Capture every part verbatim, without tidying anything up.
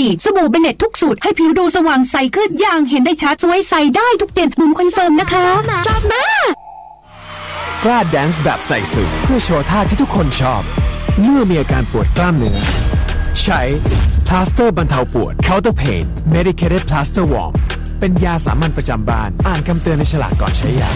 ดีสบู่เบเนตทุกสูตรให้ผิวดูสว่างใสขึ้นอย่างเห็นได้ชัดสวยใสได้ทุกเย็นบุ๋มคอนเฟิร์มนะคะจับมากล้าแดนซ์แบบใส่สุดเพื่อโชว์ท่าที่ทุกคนชอบเมื่อมีอาการปวดกล้ามเนื้อใช้พลาสเตอร์บรรเทาปวด Counter Pain Medicated Plaster Warm เป็นยาสามัญประจำบ้านอ่านคำเตือนในฉลากก่อนใช้ยา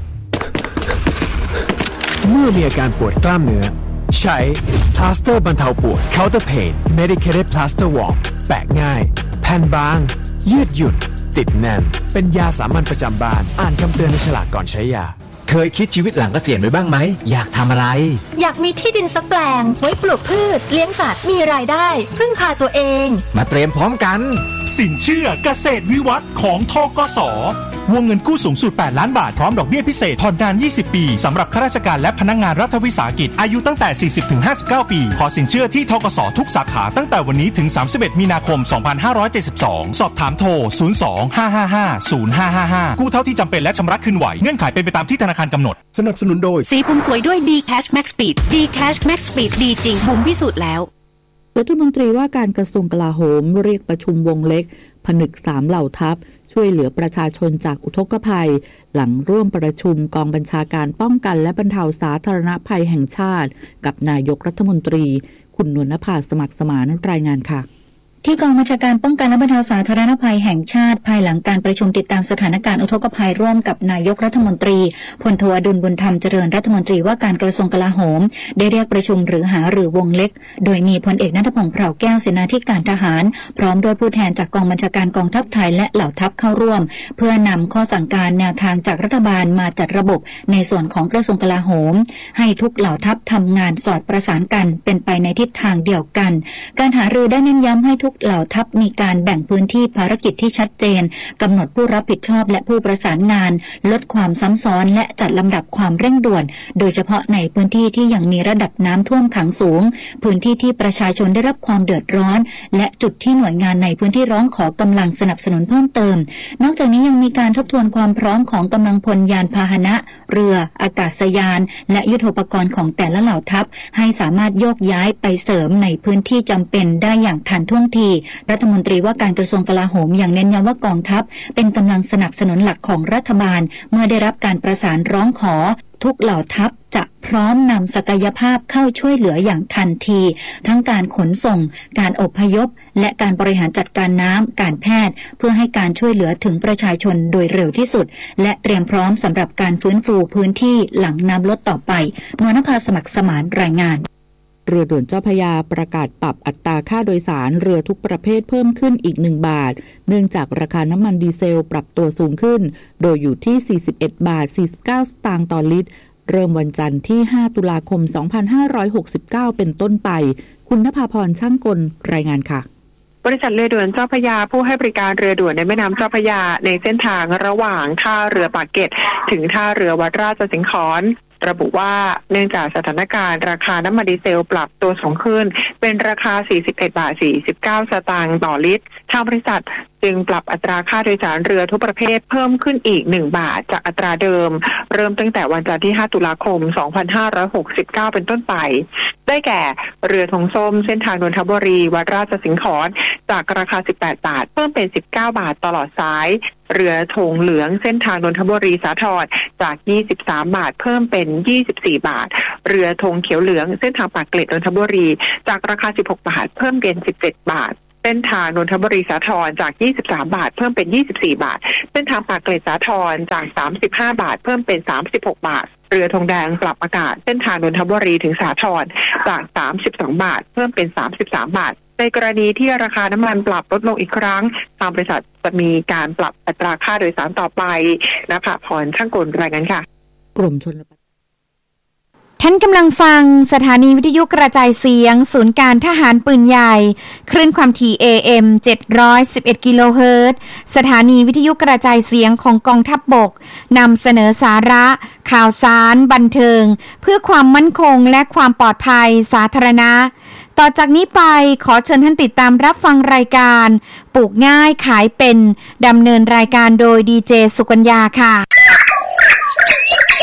เมื่อมีอาการปวดกล้ามเนื้อใช้พลาสเตอร์บรรเทาปวด Counter Pain Medicated Plaster Warm แปะง่ายแผ่นบางยืดหยุ่นติดแน่นเป็นยาสามัญประจำบ้านอ่านคำเตือนในฉลากก่อนใช้ยาเคยคิดชีวิตหลังเกษียณไว้บ้างไหมอยากทำอะไรอยากมีที่ดินสักแปลงไว้ปลูกพืชเลี้ยงสัตว์มีรายได้พึ่งพาตัวเองมาเตรียมพร้อมกันสินเชื่อเกษตรวิวัฒน์ของธกส.วงเงินกู้สูงสุดแปดล้านบาทพร้อมดอกเบี้ยพิเศษผ่อนนานยี่สิบปีสำหรับข้าราชการและพนักงานรัฐวิสาหกิจอายุตั้งแต่ สี่สิบถึงห้าสิบเก้า ปีขอสินเชื่อที่ธกส.ทุกสาขาตั้งแต่วันนี้ถึงสามสิบเอ็ดมีนาคมสองพันห้าร้อยเจ็ดสิบสองสอบถามโทรศูนย์ สอง ห้า ห้า ห้า ศูนย์ ห้า ห้า ห้ากู้เท่าที่จำเป็นและชำระคืนไหวเงื่อนไขเป็นไปตามที่ธนาคารกำหนดสนับสนุนโดยสีผมสวยด้วย D Cash Max Speed D Cash Max Speed ดีจริงบุ๋มพิสูจน์แล้วรัฐมนตรีว่าการกระทรวงกลาโหมเรียกประชุมวงเล็กผนึกสามเหล่าทัพช่วยเหลือประชาชนจากอุทกภัยหลังร่วมประชุมกองบัญชาการป้องกันและบรรเทาสาธารณภัยแห่งชาติกับนายกรัฐมนตรีคุณนวลนภาสมัครสมานรายงานค่ะที่กองบัญชาการป้องกันและบรรเทาสาธารณภัยแห่งชาติภายหลังการประชุมติดตามสถานการณ์อุทกภัยร่วมกับนายกรัฐมนตรีพลโทอดุลบุญธรรมเจริญรัฐมนตรีว่าการกระทรวงกลาโหมได้เรียกประชุมหรือหารือวงเล็กโดยมีพลเอกณัฐพงษ์เผ่าแก้วเสนาธิการทหารพร้อมด้วยผู้แทนจากกองบัญชาการกองทัพไทยและเหล่าทัพเข้าร่วมเพื่อนำข้อสั่งการแนวทางจากรัฐบาลมาจัดระบบในส่วนของกระทรวงกลาโหมให้ทุกเหล่าทัพทำงานสอดประสานกันเป็นไปในทิศทางเดียวกันการหารือได้เน้นย้ำให้ทุกเหล่าทัพมีการแบ่งพื้นที่ภารกิจที่ชัดเจนกำหนดผู้รับผิดชอบและผู้ประสานงานลดความซ้ำซ้อนและจัดลำดับความเร่งด่วนโดยเฉพาะในพื้นที่ที่ยังมีระดับน้ำท่วมขังสูงพื้นที่ที่ประชาชนได้รับความเดือดร้อนและจุดที่หน่วยงานในพื้นที่ร้องขอกำลังสนับสนุนเพิ่มเติมนอกจากนี้ยังมีการทบทวนความพร้อมของกำลังพลยานพาหนะเรืออากาศยานและยุทโธปกรณ์ของแต่ละเหล่าทัพให้สามารถโยกย้ายไปเสริมในพื้นที่จำเป็นได้อย่างทันท่วงทีรัฐมนตรีว่าการกระทรวงกลาโหมอย่างเน้นย้ำว่ากองทัพเป็นกำลังสนับสนุนหลักของรัฐบาลเมื่อได้รับการประสานร้องขอทุกเหล่าทัพจะพร้อมนำศักยภาพเข้าช่วยเหลืออย่างทันทีทั้งการขนส่งการอพยพและการบริหารจัดการน้ำการแพทย์เพื่อให้การช่วยเหลือถึงประชาชนโดยเร็วที่สุดและเตรียมพร้อมสำหรับการฟื้นฟูพื้นที่หลังน้ำลดต่อไปนวลนภาสมัครสมานรายงานเรือด่วนเจ้าพระยาประกาศปรับอัตราค่าโดยสารเรือทุกประเภทเพิ่มขึ้นอีกหนึ่งบาทเนื่องจากราคาน้ำมันดีเซลปรับตัวสูงขึ้นโดยอยู่ที่สี่สิบเอ็ดบาทสี่สิบเก้าสตางค์ต่อลิตรเริ่มวันจันทร์ที่ห้าตุลาคมสองพันห้าร้อยหกสิบเก้าเป็นต้นไปคุณณภาพรช่างกลรายงานค่ะบริษัทเรือด่วนเจ้าพระยาผู้ให้บริการเรือด่วนในแม่น้ำเจ้าพระยาในเส้นทางระหว่างท่าเรือปากเกร็ดถึงท่าเรือวัดราชสิงห์ขอนระบุว่าเนื่องจากสถานการณ์ราคาน้ำมันดีเซลปรับตัวสูงขึ้นเป็นราคาสี่สิบเอ็ดบาทสี่สิบเก้าสตางค์ต่อลิตรทางบริษัทจึงปรับอัตราค่าโดยสารเรือทุกประเภทเพิ่มขึ้นอีกหนึ่งบาทจากอัตราเดิมเริ่มตั้งแต่วันจันทร์ที่ห้าตุลาคมสองพันห้าร้อยหกสิบเก้าเป็นต้นไปได้แก่เรือธงส้มเส้นทางนนทบุรีวัดราชสิงห์ขอนจากราคาสิบแปดบาทเพิ่มเป็นสิบเก้าบาทตลอดสายเรือธงเหลืองเส้นทางนนทบุรีสาทรจากยี่สิบสามบาทเพิ่มเป็นยี่สิบสี่บาทเรือธงเขียวเหลืองเส้นทางปากเกร็ดนนทบุรีจากราคาสิบหกบาทเพิ่มเป็นสิบเจ็ดบาทเส้นทางนนทบุรีสาทรจากยี่สิบสามบาทเพิ่มเป็นยี่สิบสี่บาทเส้นทางปากเกร็ดสาทรจากสามสิบห้าบาทเพิ่มเป็นสามสิบหกบาทเรือธงแดงปรับอากาศเส้นทางนนทบุรีถึงสาทรจากสามสิบสองบาทเพิ่มเป็นสามสิบสามบาทในกรณีที่ราคาน้ำมันปรับลดลงอีกครั้งทางบริษัทจะมีการปรับอัตราค่าโดยสารต่อไปนะคะพรช่างกลรายงานค่ะกรมชลประทานท่านกำลังฟังสถานีวิทยุกระจายเสียงศูนย์การทหารปืนใหญ่คลื่นความถี่ เอ เอ็ม เจ็ดร้อยสิบเอ็ด กิโลเฮิรตซ์สถานีวิทยุกระจายเสียงของกองทัพบกนำเสนอสาระข่าวสารบันเทิงเพื่อความมั่นคงและความปลอดภัยสาธารณะต่อจากนี้ไปขอเชิญท่านติดตามรับฟังรายการปลูกง่ายขายเป็นดำเนินรายการโดยดีเจสุกัญญาค่ะ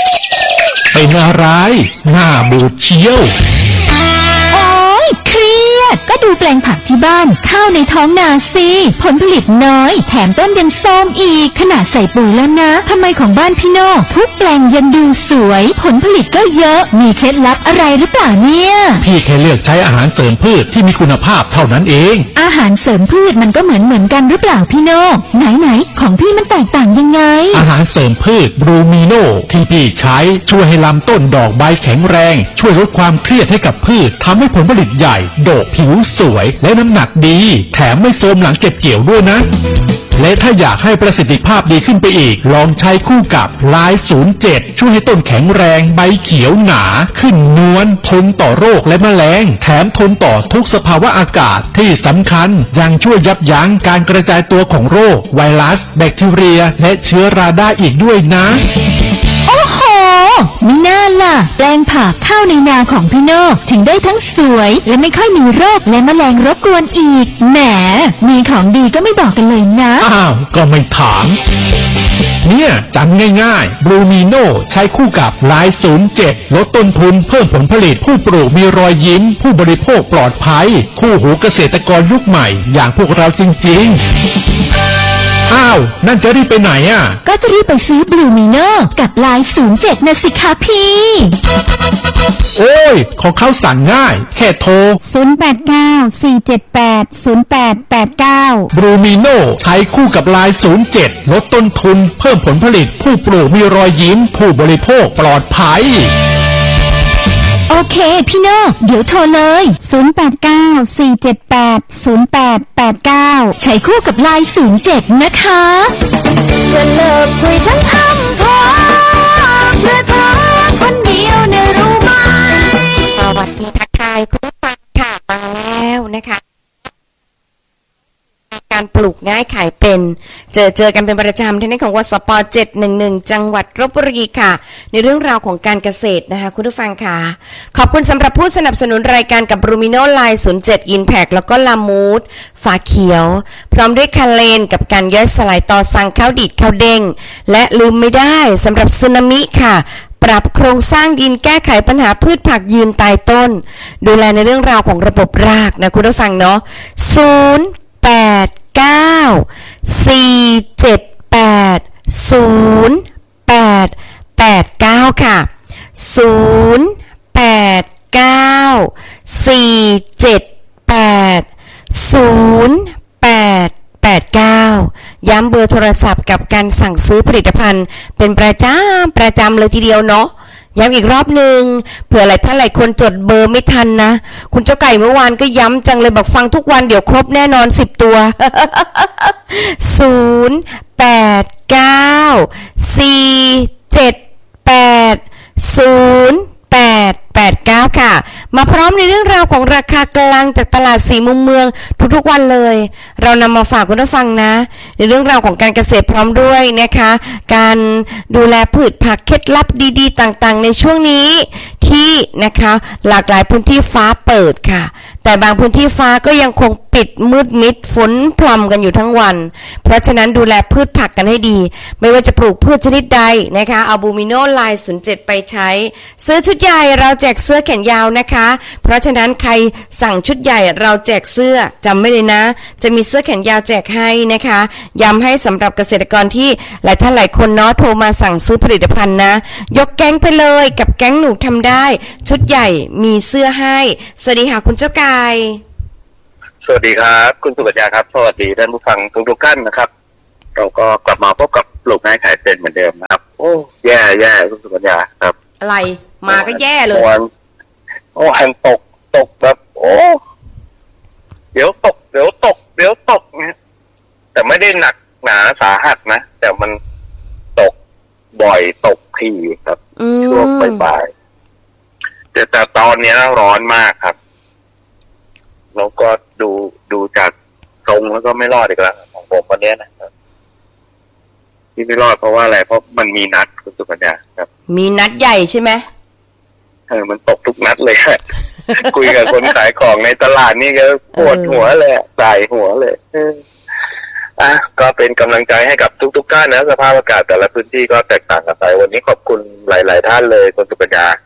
เป็นอะไรหน้าบูดเชียวโอ๊ยเครียดก็ดูดูแปลงผักที่บ้านข้าวในท้องนาสิผลผลิตน้อยแถมต้นยังส้มอีกขนาดใส่ปุ๋ยแล้วนะทำไมของบ้านพี่โน่ทุกแปลงยังดูสวยผลผลิตก็เยอะมีเคล็ดลับอะไรหรือเปล่าเนี่ยพี่แค่เลือกใช้อาหารเสริมพืชที่มีคุณภาพเท่านั้นเองอาหารเสริมพืชมันก็เหมือนเหมือนกันหรือเปล่าพี่โน่ไหนไหนของพี่มันแตกต่างยังไงอาหารเสริมพืชบรูมิโนที่พี่ใช้ช่วยให้ลำต้นดอกใบแข็งแรงช่วยลดความเครียดให้กับพืชทำให้ผลผลิตใหญ่โดกผิวสวยและน้ำหนักดีแถมไม่โทรมหลังเก็บเกี่ยวด้วยนะและถ้าอยากให้ประสิทธิภาพดีขึ้นไปอีกลองใช้คู่กับไลน์ศูนย์เจ็ดช่วยให้ต้นแข็งแรงใบเขียวหนาขึ้นนวลทนต่อโรคและแมลงแถมทนต่อทุกสภาวะอากาศที่สำคัญยังช่วยยับยั้งการกระจายตัวของโรคไวรัสแบคทีเรียและเชื้อราได้อีกด้วยนะโอ้โหมิน่าล่ะแปลงผักข้าวในนาของพี่โน่ถึงได้ทั้งสวยและไม่ค่อยมีโรคและแมลงรบกวนอีกแหมมีของดีก็ไม่บอกกันเลยนะอ้าวก็ไม่ถามเนี่ยจำง่ายๆบลูมิโน่ใช้คู่กับไลน์ศูนย์เจ็ดลดต้นทุนเพิ่มผลผลิตผู้ปลูกมีรอยยิ้มผู้บริโภคปลอดภัยคู่หูเกษตรกรยุคใหม่อย่างพวกเราจริงๆอ้าวนั่นจะรีบไปไหนอ่ะก็จะรีบไปซื้อบลูมิโน่กับไลน์ศูนย์เจ็ดนะสิคะพี่โอ้ยของเขาสั่งง่ายแค่โทรศูนย์ แปด เก้า สี่ เจ็ด แปด ศูนย์ แปด แปด เก้าบลูมิโน่ใช้คู่กับไลน์ศูนย์เจ็ดลดต้นทุนเพิ่มผลผลิตผู้ปลูกมีรอยยิ้มผู้บริโภคปลอดภัยโอเคพี่โน่เดี๋ยวโทรเลยศูนย์ แปด เก้า สี่ เจ็ด แปด ศูนย์ แปด แปด เก้าใช้คู่กับไลน์ศูนย์เจ็ดนะคะเพื่อเลิกคุยทั้งอำเภอเพื่อเธอคนเดียวเนี่ยรู้ไหมสวัสดีทักทายคุณผู้ฟังค่ะมาแล้วนะคะการปลูกง่ายขายเป็นเจอเจอกันเป็นประจำที่นี่ของวสปเจ็ดหนึ่งหนึ่งจังหวัดลพบุรีค่ะในเรื่องราวของการเกษตรนะคะคุณผู้ฟังค่ะขอบคุณสำหรับผู้สนับสนุนรายการกับบรูมิโนไลน์ศูนย์เจ็ดอินแพคแล้วก็ลามูดฝาเขียวพร้อมด้วยคาเลนกับการย่อยสลายต่อสั่งข้าวดีดข้าวเด้งและลืมไม่ได้สำหรับสึนามิค่ะปรับโครงสร้างดินแก้ไขปัญหาพืชผักยืนตายต้นดูแลในเรื่องราวของระบบรากนะคุณผู้ฟังเนาะศูนย์แปดเก้า สี่ เจ็ด แปด ศูนย์ แปด แปด เก้าค่ะศูนย์ แปด เก้า สี่ เจ็ด แปด ศูนย์ แปด แปด เก้าย้ำเบอร์โทรศัพท์กับการสั่งซื้อผลิตภัณฑ์เป็นประจำประจำเลยทีเดียวเนาะย้ำอีกรอบหนึ่งเผื่อหลายท่านหลายคนจดเบอร์ไม่ทันนะคุณเจ้าไก่เมื่อวานก็ย้ำจังเลยบอกฟังทุกวันเดี๋ยวครบแน่นอนสิบตัวศูนย์ แปด เก้า สี่ เจ็ด แปด ศูนย์ แปด แปด เก้าค่ะมาพร้อมในเรื่องราวของราคากลางจากตลาดสี่มุมเมืองทุกๆวันเลยเรานำมาฝากคุณผู้ฟังนะในเรื่องราวของการเกษตรพร้อมด้วยนะคะการดูแลพืชผักเคล็ดลับดีๆต่างๆในช่วงนี้ที่นะคะหลากหลายพื้นที่ฟ้าเปิดค่ะแต่บางพื้นที่ฟ้าก็ยังคงปิดมืดมิดฝนพรำกันอยู่ทั้งวันเพราะฉะนั้นดูแลพืชผักกันให้ดีไม่ว่าจะปลูกพืชชนิดใดนะคะเอาบูมิโนไลน์ศูนย์เจ็ดไปใช้ซื้อชุดใหญ่เราแจกเสื้อแขนยาวนะคะเพราะฉะนั้นใครสั่งชุดใหญ่เราแจกเสื้อจำไม่เลยนะจะมีเสื้อแขนยาวแจกให้นะคะย้ำให้สำหรับเกษตรกรที่หลายท่านหลายคนเนาะโทรมาสั่งซื้อผลิตภัณฑ์นะยกแก๊งไปเลยกับแก๊งหนูทำได้ชุดใหญ่มีเสื้อให้สวัสดีค่ะคุณเจ้ากายสวัสดีครับคุณสุกัญญาครับสวัสดีท่านผู้ฟังทุกๆท่านนะครับเราก็กลับมาพบกับปลูกง่ายขายเป็นเหมือนเดิมนะครับโอ้แย่แย่คุณสุกัญญาครับอะไรมาก็แย่เลยโอ้แอนตกตกแบบโอ้เดี๋ยวตกเดี๋ยวตกเดี๋ยวตกเนี่ยแต่ไม่ได้หนักหนาสาหัสนะแต่มันตกบ่อยตกทีครับช่วงบ่ายๆแต่แต่ตอนนี้ร้อนมากครับแล้วก็ดูดูจากทรงแล้วก็ไม่รอดอีกแล้วของผมวันนี้นะครับที่ไม่รอดเพราะว่าอะไรเพราะมันมีนัดคุณสุกัญญาครับมีนัดใหญ่ใช่ไหมเออมันตกทุกนัดเลย คุยกับคนขายของในตลาดนี่ก็ปวดหัวเลยใส่หัวเลยอ่ะก็เป็นกำลังใจให้กับทุกๆท่านนะสภาพอากาศแต่ละพื้นที่ก็แตกต่างกันไปวันนี้ขอบคุณหลายๆท่านเลยคุณสุกัญญา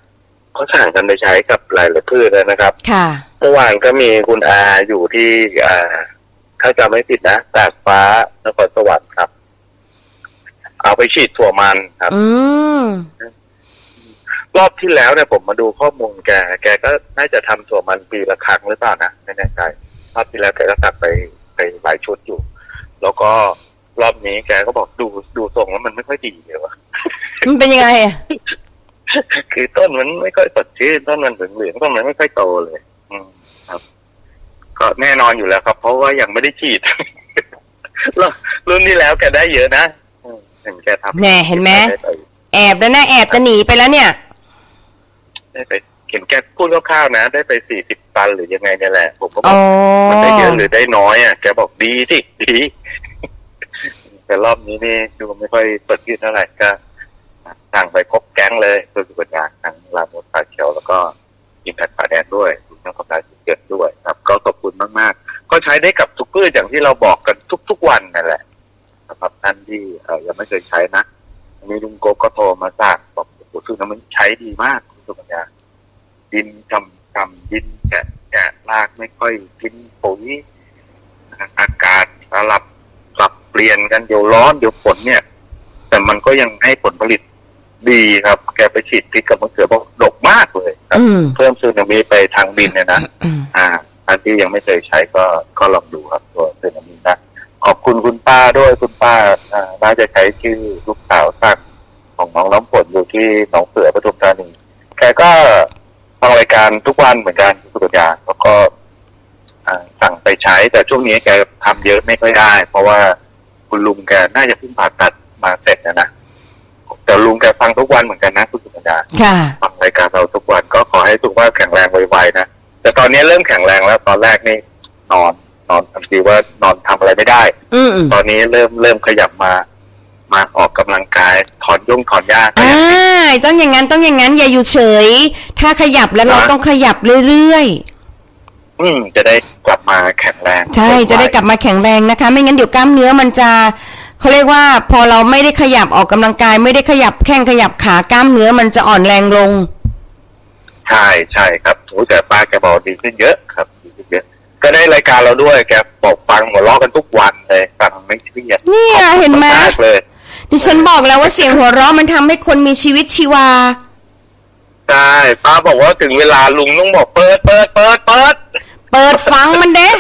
เขาสั่งกันไปใช้กับหลายๆพืชเลยนะครับค่ะเมื่อวานก็มีคุณอาอยู่ที่อ่าถ้าจำไม่ผิดนะตากฟ้านครสวรรค์ครับเอาไปฉีดถั่วมันครับอืมรอบที่แล้วเนี่ยผมมาดูข้อมูลแกแกก็น่าจะทำถั่วมันปีละครั้งหรือเปล่านะไม่แน่ใจรอบที่แล้วแกก็ตัดไปไปหลายชุดอยู่แล้วก็รอบนี้แกก็บอกดูดูทรงแล้วมันไม่ค่อยดีเลยวะมันเป็นยังไงอ่ะคือต้นมันไม่ค่อยสดชื่นต้นมันเหลืองๆต้นมันไม่ค่อยโตเลยอืมครับก็แน่นอนอยู่แล้วครับเพราะว่ายังไม่ได้ฉีดรุ่นที่แล้วแกได้เยอะนะเห็นแกทำแน่เห็นไหมแอบแล้วนะแอบจะหนีไปแล้วเนี่ยได้ไปเห็นแกพูดคร่าวๆนะได้ไปสี่สิบตันหรือยังไงเนี่ยแหละผมก็บอกมันได้เยอะหรือได้น้อยอ่ะแกบอกดีสิดีแต่รอบนี้นี่ดูไม่ค่อยเปิดยืดเท่าไหร่ก็สั่งไปครบแก๊งเลยโดยสุดยอดทั้งลาโมสปาเชียวแล้วก็อินแพคปาแดนด้วยทั้งกำไรสุดเกิดด้วยครับก็ขอบคุณมากๆก็ใช้ได้กับทุกพืชอย่างที่เราบอกกันทุกๆวันนั่นแหละนะครับท่านที่เอ่อยังไม่เคยใช้นะมีลุงโกก็โทรมาสั่งบอกโอ้โหซึ่งมันใช้ดีมากคุณสุกัญญาดินกำกำดินแฉะแฉะรากไม่ค่อยกินปุ๋ยอากาศสลับปรับเปลี่ยนกันเดี๋ยวร้อนเดี๋ยวฝนเนี่ยแต่มันก็ยังให้ผลผลิตดีครับแกไปฉีดพริกกับมะเขือบอกดกมากเลยครับเพิ่มซึนามิไปทางดินเนี่ยนะอ่าอันที่ยังไม่เคยใช้ก็ก็ลองดูครับตัวซึนามินะขอบคุณคุณป้าด้วยคุณป้าอ่าน่าจะใช้ชื่อลูกสาวสั่งของน้องน้ำฝนอยู่ที่หนองเสือปทุมธานีแกก็ฟังรายการทุกวันเหมือนกันสุกัญญาแล้วก็สั่งไปใช้แต่ช่วงนี้แกทำเยอะไม่ค่อยได้เพราะว่าคุณลุงแกน่าจะเพิ่งผ่าตัดมาเสร็จนะนะแต่ลุงแกฟังทุกวันเหมือนกันนะคุณสุกัญญาฟังรายการเราทุกวันก็ขอให้สุขภาพแข็งแรงไวๆนะแต่ตอนนี้เริ่มแข็งแรงแล้วตอนแรกนี่นอนนอนทันทีว่านอนทำอะไรไม่ได้ตอนนี้เริ่มเริ่มขยับมามาออกกำลังกายถอนย่งถอนหญ้าอ่าต้องอย่างนั้นต้องอย่างนั้นอย่าอยู่เฉยถ้าขยับแล้วเราต้องขยับเรื่อยๆอืมจะได้กลับมาแข็งแรงใช่จะได้กลับมาแข็งแรงนะคะไม่งั้นเดี๋ยวกล้ามเนื้อมันจะเขาเรียกว่าพอเราไม่ได้ขยับออกกำลังกายไม่ได้ขยับแข้งขยับขากล้ามเนื้อมันจะอ่อนแรงลงใช่ใช่ครับโอ้แต่ป้าแกบอกดีขึ้นเยอะครับดีขึ้นเยอะก็ได้รายการเราด้วยแกบอกฟังหัวเราะกันทุกวันเลยฟังไม่เครียดเนี่ยเห็นไหมดิฉันบอกแล้วว่าเสียงหัวเราะมันทำให้คนมีชีวิตชีวาใช่ป้าบอกว่าถึงเวลาลุงต้องบอกเปิดเปิดเปิดเปิดเปิดฟังมันเด้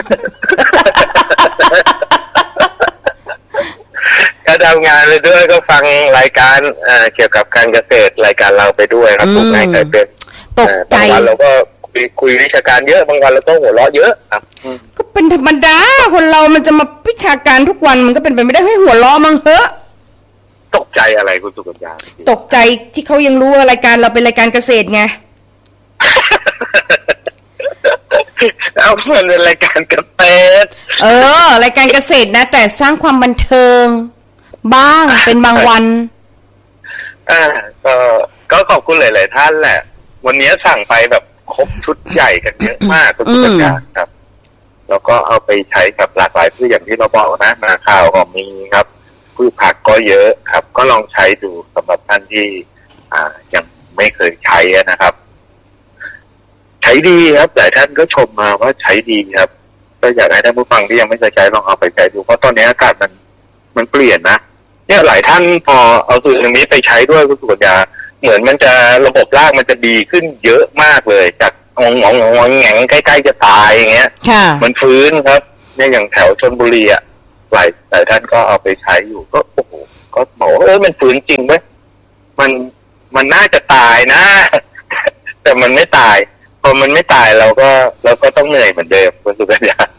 ก็ทำงานไปด้วยก็ฟังรายการเกี่ยวกับการเกษตรรายการเราไปด้วยครับถูกไหมเคยเป็นตกใจบางวันเราก็คุยคุยวิชาการเยอะบางวันเราก็หัวเราะเยอะครับก็เป็นธรรมดาคนเรามันจะมาวิชาการทุกวันมันก็เป็นไปไม่ได้ให้หัวเราะมั้งเหรอตกใจอะไรคุณสุกัญญาตกใจที่เขายังรู้ว่ารายการเราเป็นรายการเกษตรไงเอาเหมือนเป็นรายการเกษตรเออรายการเกษตรนะแต่สร้างความบันเทิงบ้างเป็นบางวันอ่าก็ก็ขอบคุณหลายๆท่านแหละวันนี้สั่งไปแบบครบชุดใหญ่กันเยอะมากคุณผู้ชมครับแล้วก็เอาไปใช้กับหลากหลายพืชอย่างที่เราบอกนะนาข้าวก็มีครับพืชผักก็เยอะครับก็ลองใช้ดูสำหรับท่านที่อ่ายังไม่เคยใช้นะครับใช้ดีครับหลายท่านก็ชมมาว่าใช้ดีครับก็อยากให้ท่านผู้ฟังที่ยังไม่เคยใช้ลองเอาไปใช้ดูเพราะตอนนี้อากาศมันมันเปลี่ยนนะเนี่ยหลายท่านพอเอาสูตรนี้ไปใช้ด้วยคุณสุกัญญาเหมือนมันจะระบบรากมันจะดีขึ้นเยอะมากเลยจากงงงงงแงงใกล้ๆจะตายอย่างเงี้ยมันฟื้นครับเนี่ยอย่างแถวชลบุรีอ่ะหลายหลายท่านก็เอาไปใช้อยู่ก็โอ้โหก็บอกเออมันฟื้นจริงไหมมันมันน่าจะตายนะแต่มันไม่ตายพอมันไม่ตายเราก็เราก็ต้องเหนื่อยเหมือนเดิมคุณสุกัญญา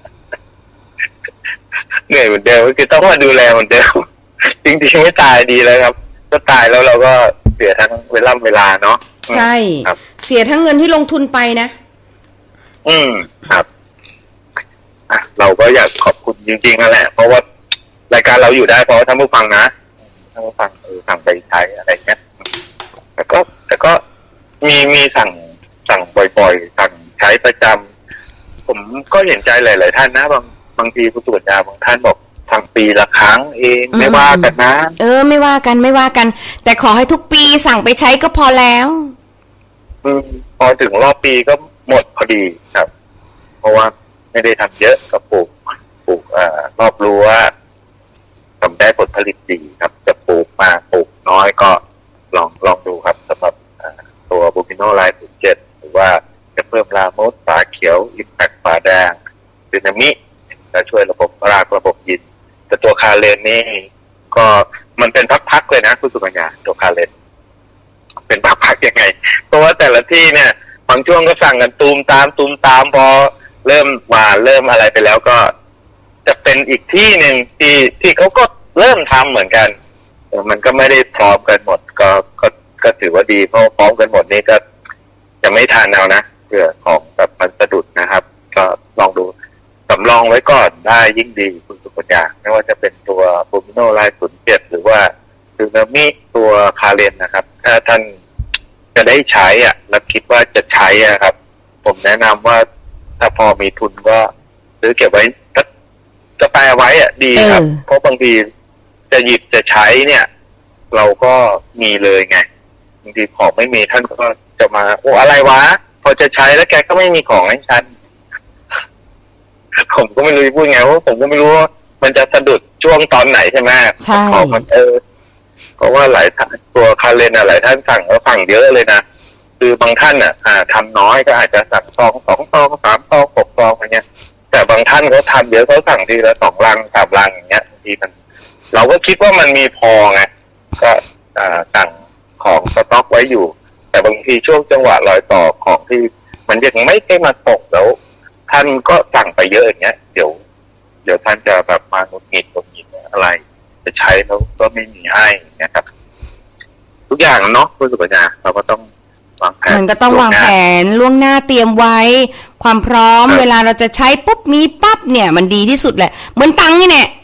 เหนื่อยเหมือนเดิมก็คือต้องมาดูแลเหมือนเดิมจริงๆไม่ตายดีเลยครับก็ตายแล้วเราก็เสียทั้งเวลาเวลาเนาะใช่เสียทั้งเงินที่ลงทุนไปนะอืมครับอ่ะเราก็อยากขอบคุณจริงๆนั่นแหละเพราะว่ารายการเราอยู่ได้เพราะท่านผู้ฟังนะท่านผู้ฟังเออสั่งไปใช้อะไรเงี้ยแต่ก็แต่ก็มีมีสั่งสั่งบ่อยๆสั่งใช้ประจำผมก็เห็นใจหลายๆท่านนะบางบางทีผู้ตรวจยาบางท่านบอกสั่งปีละครั้งเองไม่ว่ากันนะเออไม่ว่ากันไม่ว่ากันแต่ขอให้ทุกปีสั่งไปใช้ก็พอแล้วอืมพอถึงรอบปีก็หมดพอดีครับ เพราะว่าไม่ได้ทำเยอะก็ปลูกปลูกอ่ารอบรั้วทำได้ผลผลิตดีครับจะปลูกมากปลูกน้อยก็ลองลองดูครับสำหรับตัวบูมิโนไลน์ศูนย์เจ็ดหรือว่าจะเพิ่มลาโมสฝาเขียวอิมแพคฝาแดงดินามิจะช่วยระบบรากระบบยินแต่ตัวคาเลนนี่ก็มันเป็นพักๆเลยนะคุณสุกัญญาตัวคาเลนเป็นพักๆยังไงเพราะว่าแต่ละที่เนี่ยบางช่วงก็สั่งกันตูมตามตูมตามพอเริ่มมาเริ่มอะไรไปแล้วก็จะเป็นอีกที่หนึ่งที่ที่เขาก็เริ่มทำเหมือนกันมันก็ไม่ได้พร้อมกันหมดก็ก็ก็ถือว่าดีเพราะพร้อมกันหมดนี่ก็จะไม่ทานเอานะเพื่อของแบบมันสะดุดนะครับก็ลองดูสำรองไว้ก่อนได้ยิ่งดีคุณสุกัญญาไม่ว่าจะเป็นตัวบูมิโนไลน์ศูนย์เจ็ดหรือว่าคือนามิตัวคาเลนนะครับถ้าท่านจะได้ใช้อ่ะแล้วคิดว่าจะใช้อ่ะครับผมแนะนำว่าถ้าพอมีทุนก็ซื้อเก็บไว้จะแปลไว้อ่ะดีครับเพราะบางทีจะหยิบจะใช้เนี่ยเราก็มีเลยไงบางทีของไม่มีท่านก็จะมาโอ้อะไรวะพอจะใช้แล้วแกก็ไม่มีของให้ฉันผมก็ไม่รู้พูดไงเพราะผมก็ไม่รู้ว่ามันจะสะดุดช่วงตอนไหนใช่ไหมใช่ของมันเออเพราะว่าหลายตัวคาเลนหลายท่านสั่งก็สั่งเยอะเลยนะคือบางท่านอ่ะอ่าทำน้อยก็อาจจะสั่งซองสองซองสามซองหกซองอะไรเงี้ยแต่บางท่านเขาทำเยอะเขาสั่งทีละสองลังสามลังอย่างเงี้ยบางทีมันเราก็คิดว่ามันมีพอไงก็อ่าสั่งของสต็อกไว้อยู่แต่บางทีช่วงจังหวะรอยต่อของที่มันยังไม่ได้มาตกแล้วท่านก็สั่งไปเยอะอย่างเงี้ยเดี๋ยวเดี๋ยวท่านจะแบบมาหงุดหงิดหงุดหงิดอะไรจะใช้แล้วก็ไม่มีให้อย่างเงี้ยครับทุกอย่างเนาะคุณสุกัญญาเราก็ต้องวางแผนมันก็ต้องวางแผนล่วงหน้าเตรียมไว้ความพร้อมเวลาเราจะใช้ปุ๊บมีปั๊บเนี่ยมันดีที่สุดแหละเหมือนตังค์นี่แหละ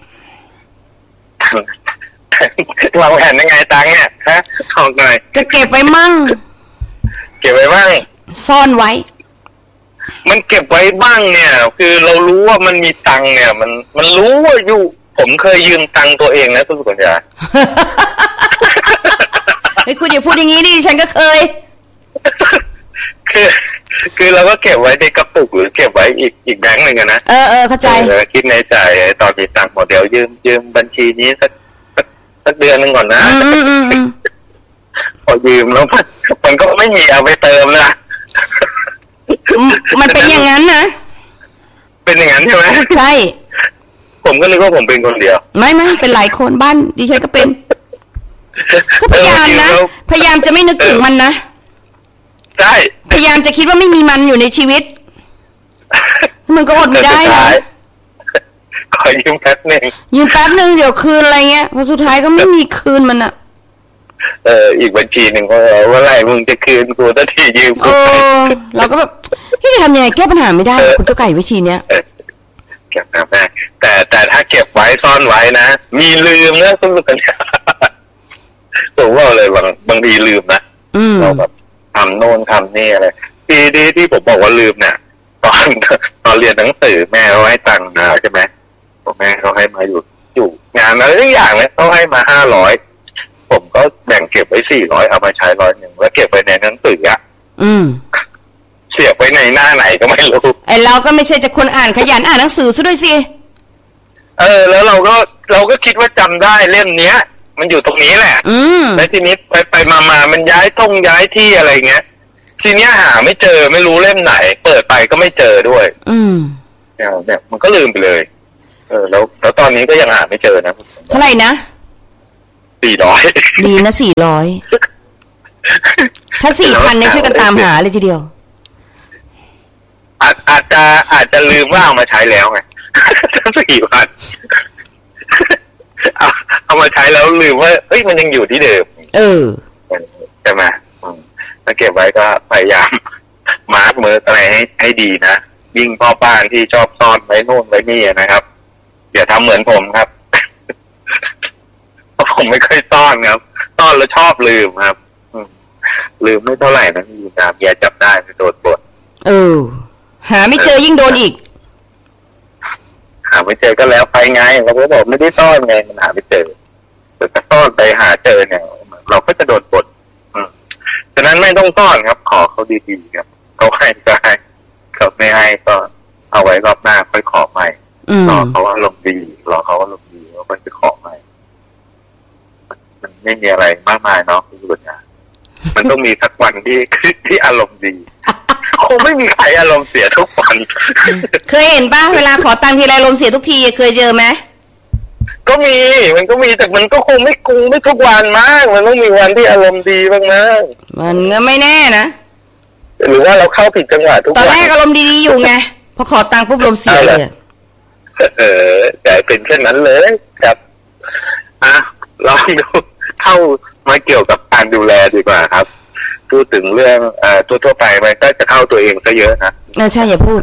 วางแผนยังไงตังค์เนี่ยฮะของหน่อยก็เก็บไว้มั่งเก็บไว้บ้างซ่อนไว้มันเก็บไว้บ้างเนี่ยคือเรารู้ว่ามันมีตังค์เนี่ยมันมันรู้ว่าอยู่ผมเคยยืมตังค์ตัวเองนะคุณสุกัญญาเฮ้ยคุณอย่าพูดอย่างนี้ดิฉันก็เคยคือคือเราก็เก็บไว้ในกระปุกหรือเก็บไว้อีกอีกแบงค์หนึ่งนะเออเออเข้าใจคิดในใจตอนมีตังค์หมดเดี๋ยวยืมยืมบัญชีนี้สักสักเดือนนึงก่อนนะพอยืมแล้วมันมันก็ไม่มีเอาไปเติมนะมันเป็นอย่างนั้นนะเป็นอย่างนั้นใช่ไหมใช่ผมก็นึกว่าผมเป็นคนเดียวไม่ไม่เป็นหลายคนบ้านดิฉันก็เป็นก็พยายามนะพยายามจะไม่นึกถึงมันนะใช่พยายามจะคิดว่าไม่มีมันอยู่ในชีวิตมันก็อดไม่ได้นะขอยืมแป๊บนึงยืมแป๊บนึงเดี๋ยวคืนอะไรเงี้ยพอสุดท้ายก็ไม่มีคืนมันอะเอออีกบัญชีหนึ่งก็ว่าไรมึงจะคืนกูตั้งที่ยืมกูเราก็แบบที่จะทำยังไงแก้ปัญหาไม่ได้คุณเจ้าไก่วิธีเนี้ยเก็บนะแม่แต่แต่ถ้าเก็บไว้ซ่อนไว้นะมีลืมนะคุณผู้ชมผมว่าเลยบางบางทีลืมนะเราแบบทำโน่นทำนี่อะไรทีที่ที่ผมบอกว่าลืมเนี่ยตอนตอนเรียนหนังสือแม่เขาให้ตังค์นะใช่ไหมแม่เขาให้มาอยู่อยู่งานอะไรทุกอย่างเลยเขาให้มาห้าร้อยผมก็แบ่งเก็บไว้สี่ร้อยเอามาใช้ร้อยหนึ่งแล้วเก็บไว้ในหนังสืออ่ะอืมเสียบไว้ในหน้าไหนก็ไม่รู้ไอเราก็ไม่ใช่จะคนอ่านขยันอ่านหนังสือซะด้วยสิเออแล้วเราก็เราก็คิดว่าจำได้เล่มเนี้ยมันอยู่ตรงนี้แหละอืมแล้วทีนี้ไปไปมามามันย้ายท่งย้ายที่อะไรเงี้ยทีเนี้ยหาไม่เจอไม่รู้เล่มไหนเปิดไปก็ไม่เจอด้วยอืมเนี่ยเนี่ยมันก็ลืมไปเลยเออแล้วแล้วตอนนี้ก็ยังหาไม่เจอนะเท่าไหร่นะสี่ร้อยดีนะสี่ร้อยถ้าสี่พันเนี่ยช่วยกันตามหาเลยทีเดียวอาจอาจจะอาจจะลืมว่าเอามาใช้แล้วไงสี่พันเอาเอามาใช้แล้วลืมว่าเฮ้ยมันยังอยู่ที่เดิมเออใช่ไหมถ้าเก็บไว้ก็พยายามมาร์กมืออะไรให้ให้ดีนะยิ่งพ่อบ้านที่ชอบซ่อนไว้นู่นไว้นี่นะครับอย่าทำเหมือนผมครับเพราะผมไม่ค่อยซ่อนครับซ่อนแล้วชอบลืมครับลืมไม่เท่าไหร่นะมีน้ำแย่จับได้ไปโดนบทเออหาไม่เจอยิ่งโดนอีกหาไม่เจอก็แล้วไปไงเราก็บอกไม่ได้ซ่อนไงมันหาไม่เจอแต่ถ้าซ่อนไปหาเจอเนี่ยเราก็จะโดนบทฉะนั้นไม่ต้องต้อนครับขอเขาดีๆครับเขาให้ก็ให้เขาไม่ให้ก็เอาไว้รอบหน้าค่อยขอใหม่รอเขาอารมณ์ดีรอเขาอารมณ์ดีแล้วค่อยไปขอใหม่มันไม่มีอะไรมากมายเนาะคุณสุญญามันต้องมีสักวันที่ที่อารมณ์ดีคงไม่มีใครอารมณ์เสียทุกวันเคยเห็นป่ะเวลาขอตังค์ทีไรอารมณ์เสียทุกทีเคยเจอไหมก็มีมันก็มีแต่มันก็คงไม่กุงไม่ทุกวันมากมันต้องมีวันที่อารมณ์ดีบ้างนะมันก็ไม่แน่นะหรือว่าเราเข้าผิดจังหวะทุกวันตอนแรกอารมณ์ดีๆอยู่ไงพอขอตังค์ปุ๊บอารมณ์เสียเลยเออแต่เป็นเช่นนั้นเลยครับอ่ะลองดูเข้ามาเกี่ยวกับการดูแลดีกว่าครับพูดถึงเรื่องเอ่อทั่วๆไปมันก็จะเข้าตัวเองซะเยอะนะเออใช่อย่าพูด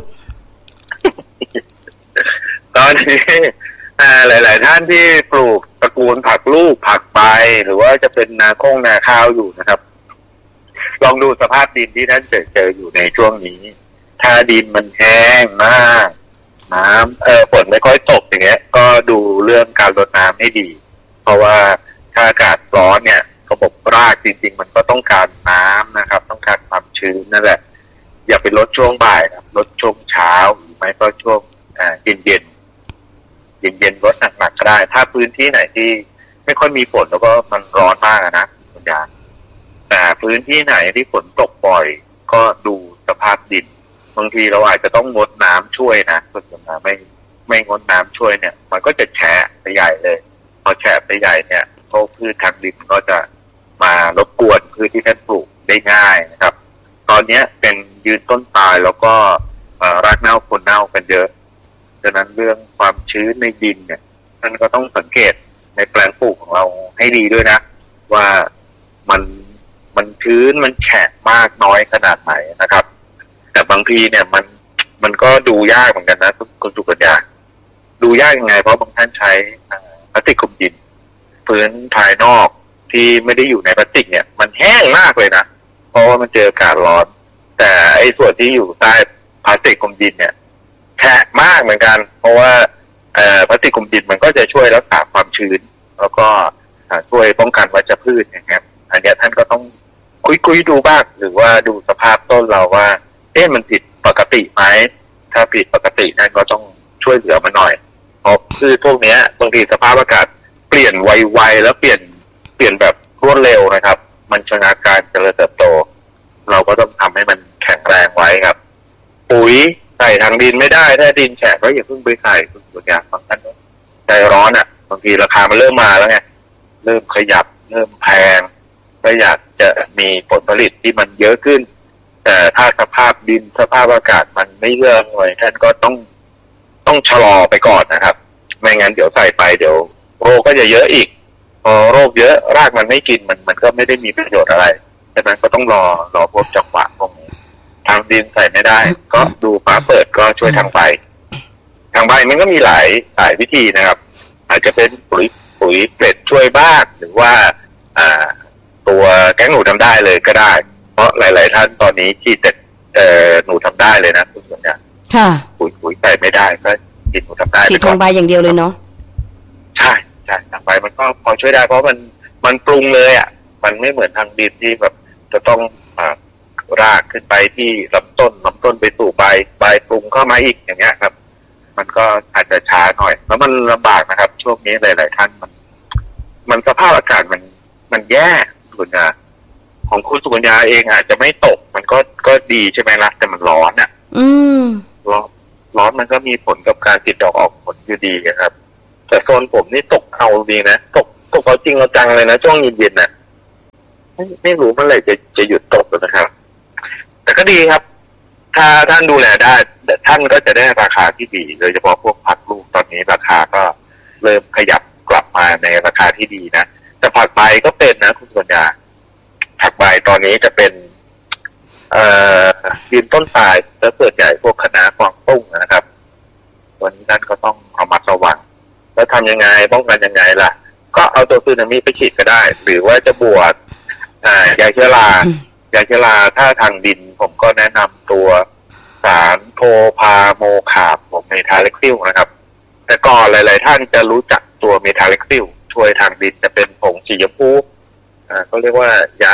ตอนนี้อ่าหลายๆท่านที่ปลูกตระกูลผักลูกผักใบหรือว่าจะเป็นนาคงนาข้าวอยู่นะครับลองดูสภาพดินที่ท่านเจอเจออยู่ในช่วงนี้ถ้าดินมันแห้งมากน้ำเออฝนไม่ค่อยตกอย่างเงี้ยก็ดูเรื่องการรดน้ำให้ดีเพราะว่าถ้าอากาศร้อนเนี่ยระบบรากจริงๆมันก็ต้องการน้ำนะครับต้องการความชื้นนั่นแหละอย่าไปลดช่วงบ่ายครับลดช่วงเช้าหรือไม่ก็ช่วงอ่าเย็นเย็นเย็นเย็นลดหนักๆก็ได้ถ้าพื้นที่ไหนที่ไม่ค่อยมีฝนแล้วก็มันร้อนมากนะคุณยาแต่พื้นที่ไหนที่ฝนตกบ่อยก็ดูสภาพดินบางทีเราอาจจะต้องงดน้ำช่วยนะคุณยาไม่ไม่งดน้ำช่วยเนี่ยมันก็จะแฉะไปใหญ่เลยพอแฉะไปใหญ่เนี่ยพวกพืชทางดินก็จะมารบกวนพืชที่ท่านปลูกได้ง่ายนะครับตอนนี้เป็นยืนต้นตายแล้วก็รากเน่าคนเน่ากันเยอะฉะนั้นเรื่องความชื้นในดินเนี่ยท่านก็ต้องสังเกตในแปลงปลูกของเราให้ดีด้วยนะว่ามันมันชื้นมันแฉะมากน้อยขนาดไหนนะครับแต่บางทีเนี่ยมันมันก็ดูยากเหมือนกันนะคุณสุกัญญาดูยากยังไงเพราะบางท่านใช้พลาสติกคลุมดินพื้นภายนอกที่ไม่ได้อยู่ในพลาสติกเนี่ยมันแห้งมากเลยนะเพราะว่ามันเจออากาศร้อนแต่ไอ้ส่วนที่อยู่ใต้พลาสติกคลุมดินเนี่ยแฉะมากเหมือนกันเพราะว่าเอ่อพลาสติกคลุมดินมันก็จะช่วยรักษาความชื้นแล้วก็ช่วยป้องกันวัชพืชอย่างเงี้ยอันนี้ท่านก็ต้องคุยๆดูบ้างหรือว่าดูสภาพต้นเราว่าเอ๊ะมันผิดปกติไหมถ้าผิดปกตินั่นก็ต้องช่วยเหลือมันหน่อยเพราะพืชพวกนี้บางทีสภาพอากาศเปลี่ยนไวๆแล้วเปลี่ยนเปลี่ยนแบบรวดเร็วนะครับมันชะงักการเจริญเติบโตเราก็ต้องทำให้มันแข็งแรงไว้ครับปุ๋ยใส่ทางดินไม่ได้ถ้าดินแฉะก็อย่าเพิ่งไปใส่คุณตัวอย่างบางท่านใจร้อนอ่ะบางทีราคามันเริ่มมาแล้วไงเริ่มขยับเริ่มแพงก็อยากจะมีผลผลิตที่มันเยอะขึ้นแต่ถ้าสภาพดินสภาพอากาศมันไม่เอื้ออำนวยท่านก็ต้องต้องชะลอไปก่อนนะครับไม่งั้นเดี๋ยวใส่ไปเดี๋ยวโรคก็จะเยอะอีกพอโรคเยอะรากมันไม่กินมันมันก็ไม่ได้มีประโยชน์อะไรฉะนั้นก็ต้องรอรอพวกจังหวะพวกนี้ทางดินใส่ไม่ได้ก็ดูฝาเปิดก็ช่วยทางใบทางใบมันก็มีหลายหลายวิธีนะครับอาจจะเป็นปุ๋ยปุ๋ยเกล็ดช่วยบ้างหรือว่าอ่าตัวแก๊งหนูทำได้เลยก็ได้เพราะหลายๆท่านตอนนี้ที่แต่เอ่อหนูทำได้เลยนะคุณส่วนใหญ่ค่ะปุ๋ยปุ๋ยใส่ไม่ได้ก็ฉีดหนูทำได้ฉีดทางใบอย่างเดียวเลยเนาะใช่ใช่ทางใบมันก็พอช่วยได้เพราะมันมันปรุงเลยอ่ะมันไม่เหมือนทางดินที่แบบจะต้องอ่ารากขึ้นไปที่ลำต้นลำต้นไปสู่ใบใบปรุงเข้ามาอีกอย่างเงี้ยครับมันก็อาจจะช้าหน่อยแล้วมันลำบากนะครับช่วงนี้หลายๆท่านมันมันสภาพอากาศมันมันแย่คุณนะของคุณสุกัญญาเองอาจจะไม่ตกมันก็ก็ดีใช่ไหมล่ะแต่มันร้อนอ่ะอืมร้อนร้อนมันก็มีผลกับการติดดอกออกผลอยู่ดีครับแต่โซนผมนี่ตกเอาดีนะตกตกเอาจริงเอาจังเลยนะช่วงเย็นๆน่ะไม่ไม่รู้เมื่อไหร่จะจะหยุดตกนะครับแต่ก็ดีครับถ้าท่านดูแลได้ท่านก็จะได้ราคาที่ดีโดยเฉพาะพวกผักลูกตอนนี้ราคาก็เริ่มขยับกลับมาในราคาที่ดีนะแต่ผักใบก็เป็นนะคุณสุกัญญาผักใบตอนนี้จะเป็นเอ่อยืนต้นตายแล้วส่วนใหญ่พวกคะน้ากวางตุ้งนะครับวันนี้ท่านก็ต้องเอามาระวังแล้วทำยังไงป้องกันยังไงล่ะก็เอาตัวซูนามิไปฉีดก็ได้หรือว่าจะบวกอ่ายาเชื้อรายาเชื้อราถ้าทางดินผมก็แนะนำตัวสารโทพาโมคาบของเมทาเล็กซิลนะครับแต่ก่อนหลายๆท่านจะรู้จักตัวเมทาเล็กซิลช่วยทางดินจะเป็นผงสีชมพูอ่าก็เรียกว่ายาย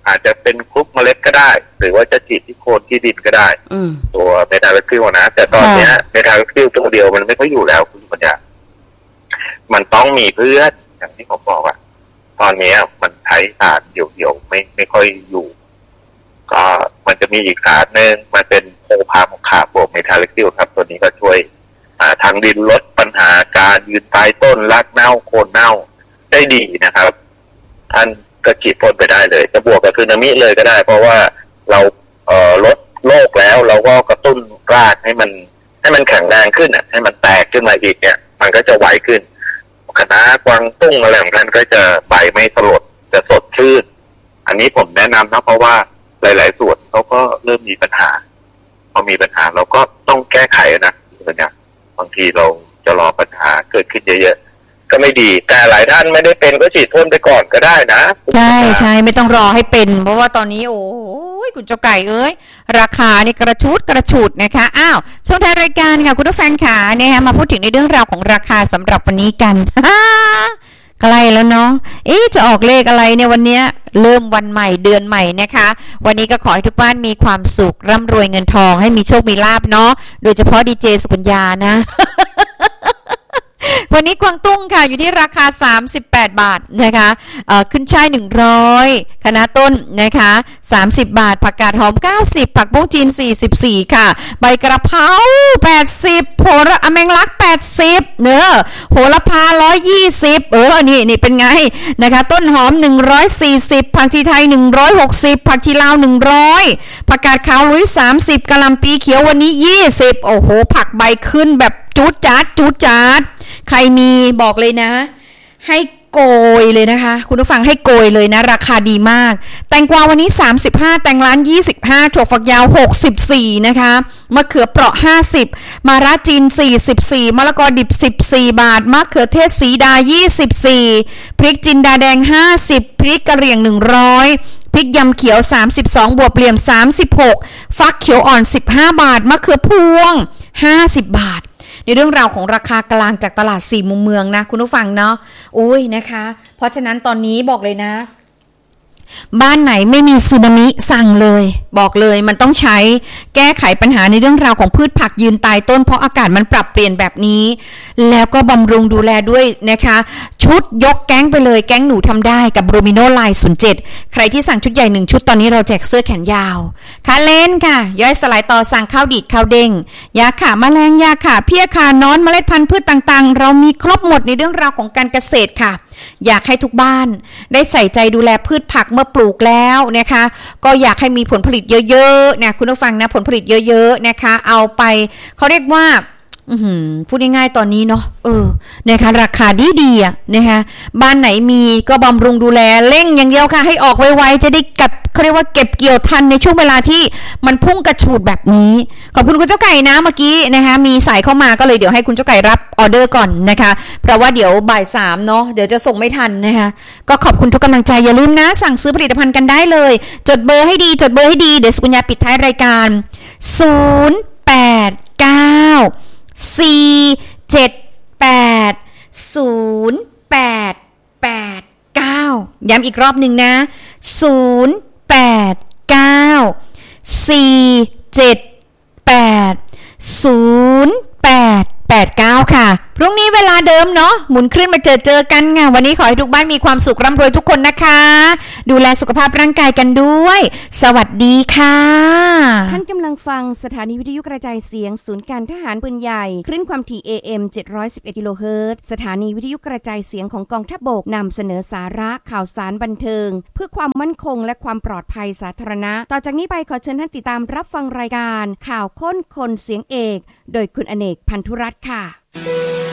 อาจจะเป็นกรุ๊ปเมล็ดก็ได้หรือว่าจะฉีดที่โคนที่ดินก็ได้ตัวเมทาโลคิวนะแต่ตอนนี้เมทาโลคิวตัวเดียวมันไม่ค่อยอยู่แล้วคุณปัญญามันต้องมีเพื่อนอย่างที่ผมบอกอะตอนนี้มันใช้สารเดี่ยวๆไม่ไม่ค่อยอยู่ก็มันจะมีอีกสารหนึ่งมันเป็นโพพาโมคาบวกเมทาโลคิวครับตัวนี้ก็ช่วยทางดินลดปัญหาการยืนตายต้นรากเน่าโคนเน่าได้ดีนะครับท่านก็ฉีดพ่นไปได้เลยจะบวกกับสึนามิเลยก็ได้เพราะว่าเราเอ่อลดโรคแล้วเราก็กระตุ้นรากให้มันให้มันแข็งแรงขึ้นอ่ะให้มันแตกขึ้นมาอีกเนี่ยมันก็จะไวขึ้นคณะกวางตุ้งอะไรของท่านก็จะใบไม่สลดจะสดชื่นอันนี้ผมแนะนำนะเพราะว่าหลายๆส่วนเขาก็เริ่มมีปัญหาพอมีปัญหาเราก็ต้องแก้ไขนะเนี่ยบางทีเราจะรอปัญหาเกิดขึ้นเยอะๆก็ไม่ดีแต่หลายท่านไม่ได้เป็นก็ฉีดพ่นไปก่อนก็ได้นะใช่ใช่ไม่ต้องรอให้เป็นเพราะว่าตอนนี้โอ้ยคุณเจ้าไก่เอ้ยราคานี่กระชูดกระฉูดนะคะอ้าวช่วงท้ายรายการค่ะคุณผู้ฟังขาเนี่ยฮะมาพูดถึงในเรื่องราวของราคาสำหรับวันนี้กันใกล้แล้วเนาะเอ๊ะจะออกเลขอะไรเนี่ยวันนี้เริ่มวันใหม่เดือนใหม่นะคะวันนี้ก็ขอให้ทุกบ้านมีความสุขร่ำรวยเงินทองให้มีโชคมีลาภเนาะโดยเฉพาะดีเจสุกัญญานะ วันนี้กวางตุ้งค่ะอยู่ที่ราคาสามสิบแปดบาทนะคะเอ่อขึ้นช่ายหนึ่งร้อยคะน้าต้นนะคะสามสิบบาทผักกาดหอมเก้าสิบผักบุ้งจีนสี่สิบสี่ค่ะใบกระเพราแปดสิบโหระแมงลักแปดสิบเนื้อโหระพาหนึ่งร้อยยี่สิบเออนี่นี่เป็นไงนะคะต้นหอมหนึ่งร้อยสี่สิบผักชีไทยหนึ่งร้อยหกสิบผักชีลาวหนึ่งร้อยผักกาดขาวลุยสามสิบกะหล่ำปีเขียววันนี้ยี่สิบโอ้โหผักใบขึ้นแบบจูดจัดจูดจัดใครมีบอกเลยนะให้โกยเลยนะคะคุณผู้ฟังให้โกยเลยนะราคาดีมากแตงกวาวันนี้สามสิบห้าแตงร้านยี่สิบห้าถั่วฝักยาวหกสิบสี่นะคะมะเขือเปราะห้าสิบมะระจีนสี่สิบสี่มะละกอดิบสิบสี่บาทมะเขือเทศสีดายี่สิบสี่พริกจินดาแดงห้าสิบพริกกะเหรี่ยงหนึ่งร้อยพริกยำเขียวสามสิบสองบวบเหลี่ยมสามสิบหกฟักเขียวอ่อนสิบห้าบาทมะเขือพวงห้าสิบบาทในเรื่องราวของราคากลางจากตลาดสี่มุมเมืองนะคุณผู้ฟังเนาะอุ้ยนะคะเพราะฉะนั้นตอนนี้บอกเลยนะบ้านไหนไม่มีสึนามิสั่งเลยบอกเลยมันต้องใช้แก้ไขปัญหาในเรื่องราวของพืชผักยืนตายต้นเพราะอากาศมันปรับเปลี่ยนแบบนี้แล้วก็บำรุงดูแลด้วยนะคะชุดยกแก๊งไปเลยแก๊งหนูทำได้กับโรมิโนไลน์ศูนย์เจ็ดใครที่สั่งชุดใหญ่หนึ่งชุดตอนนี้เราแจกเสื้อแขนยาวขาเล่นค่ะย่อยสลายต่อสั่งข้าวดีดข้าวเด้งยาขาแมลงยาขาเพี้ยขานอนเมล็ดพันธุ์พืชต่างๆเรามีครบหมดในเรื่องราวของการเกษตรค่ะอยากให้ทุกบ้านได้ใส่ใจดูแลพืชผักเมื่อปลูกแล้วนะคะก็อยากให้มีผลผลิตเยอะๆนะคุณผู้ฟังนะผลผลิตเยอะๆนะคะเอาไปเขาเรียกว่าพูดง่ายๆตอนนี้เนาะเออนะคะราคาดีๆอ่ะนะคะบ้านไหนมีก็บำรุงดูแลเร่งอย่างเดียวค่ะให้ออกไวๆจะได้กัดเขาเรียกว่าเก็บเกี่ยวทันในช่วงเวลาที่มันพุ่งกระฉูดแบบนี้ขอบคุณคุณเจ้าไก่นะเมื่อกี้นะคะมีสายเข้ามาก็เลยเดี๋ยวให้คุณเจ้าไก่รับออเดอร์ก่อนนะคะเพราะว่าเดี๋ยวบ่ายสามเนาะเดี๋ยวจะส่งไม่ทันนะคะก็ขอบคุณทุกกำลังใจอย่าลืมนะสั่งซื้อผลิตภัณฑ์กันได้เลยจดเบอร์ให้ดีจดเบอร์ให้ดีเดี๋ยวสุกัญญาปิดท้ายรายการศูนย์ แปด เก้าสี่ เจ็ด แปด ศูนย์ แปด แปด เก้าย้ำอีกรอบหนึ่งนะศูนย์ แปด เก้า สี่ เจ็ด แปด ศูนย์ แปด แปด เก้าค่ะพรุ่งนี้เวลาเดิมเนาะหมุนคลื่นมาเจอเจอกันไงวันนี้ขอให้ทุกบ้านมีความสุขร่ำรวยทุกคนนะคะดูแลสุขภาพร่างกายกันด้วยสวัสดีค่ะท่านกำลังฟังสถานีวิทยุกระจายเสียงศูนย์การทหารปืนใหญ่คลื่นความถี่ เอ เอ็ม เจ็ดร้อยสิบเอ็ด กิโลเฮิรตซ์สถานีวิทยุกระจายเสียงของกองทัพบกนำเสนอสาระข่าวสารบันเทิงเพื่อความมั่นคงและความปลอดภัยสาธารณะต่อจากนี้ไปขอเชิญท่านติดตามรับฟังรายการข่าวค้นคนเสียงเอกโดยคุณอเนกพันธุรัตน์ค่ะ